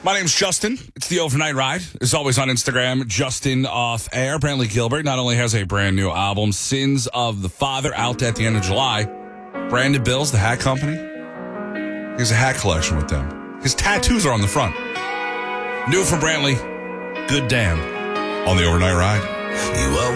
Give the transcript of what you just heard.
My name's Justin. It's the Overnight Ride. As always on Instagram, Justin Off Air. Brantley Gilbert not only has a brand new album, Sins of the Father, out at the end of July. Brandon Bills, the hat company. He has a hat collection with them. His tattoos are on the front. New from Brantley, Good Damn, on the Overnight Ride. You